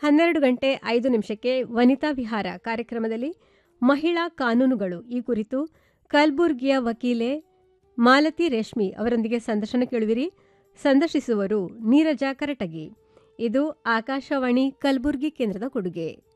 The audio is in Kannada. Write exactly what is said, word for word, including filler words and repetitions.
ಹನ್ನೆರಡು ಗಂಟೆ ಐದು ನಿಮಿಷಕ್ಕೆ ವನಿತಾ ವಿಹಾರ ಕಾರ್ಯಕ್ರಮದಲ್ಲಿ ಮಹಿಳಾ ಕಾನೂನುಗಳು ಈ ಕುರಿತು ಕಲಬುರ್ಗಿಯ ವಕೀಲೆ ಮಾಲತಿ ರೇಷ್ಮಿ ಅವರೊಂದಿಗೆ ಸಂದರ್ಶನ ಕೇಳುವಿರಿ. ಸಂದರ್ಶಿಸುವರು ನೀರಜ ಕರಟಗಿ. ಇದು ಆಕಾಶವಾಣಿ ಕಲಬುರ್ಗಿ ಕೇಂದ್ರದ ಕೊಡುಗೆ.